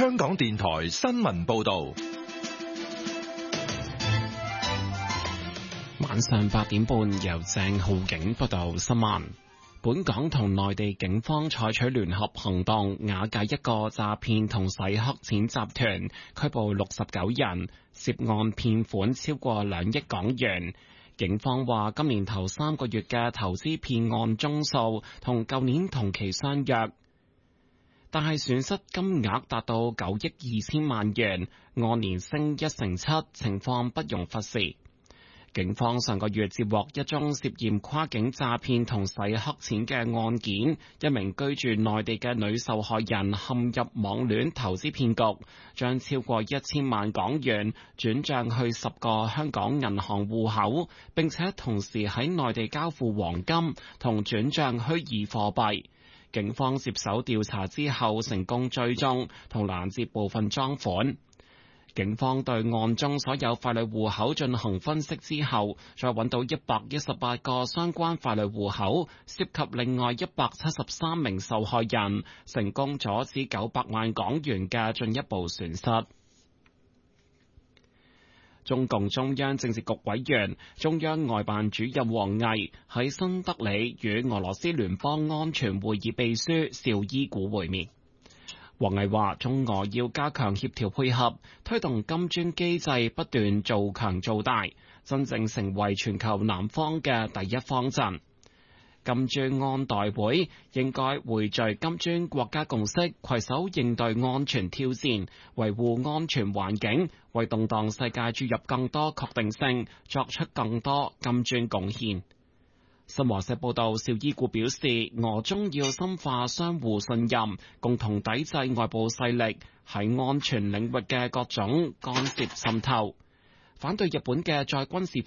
香港電台新聞報道。 晚上8點半，由鄭浩景報道新聞。本港同內地警方採取聯合行動，瓦解一個詐騙同洗黑錢集團，拘捕69人，涉案騙款超過2億港元。警方話，今年頭3個月嘅投資騙案宗數同舊年同期相若，但係損失金額達到9億2千萬元，按年升1成7，情況不容忽視。警方上個月接獲一宗涉嫌跨境詐騙同洗黑錢嘅案件，一名居住內地嘅女受害人陷入網戀投資騙局，將超過1000萬港元轉賬去10個香港銀行戶口，並且同時喺內地交付黃金同轉賬虛擬貨幣。警方接手調查之後，成功追蹤同攔截部分贓款。警方對案中所有傀儡戶口進行分析之後，再揾到118個相關傀儡戶口，涉及另外173名受害人，成功阻止900萬港元嘅進一步損失。中共中央政治局委員、中央外辦主任王毅喺新德里與俄羅斯聯邦安全會議秘書邵伊古會面。王毅話：中俄要加強協調配合，推動金磚機制不斷做強做大，真正成為全球南方嘅第一方陣。金磚安代會應該匯聚金磚國家共識，攜手應對安全挑戰，維護安全環境，為動盪世界注入更多確定性，作出更多金磚貢獻。新華社報道，邵伊古表示，俄中要深化相互信任，共同抵制外部勢力喺安全領域嘅各種干涉滲透，反對日本嘅再軍事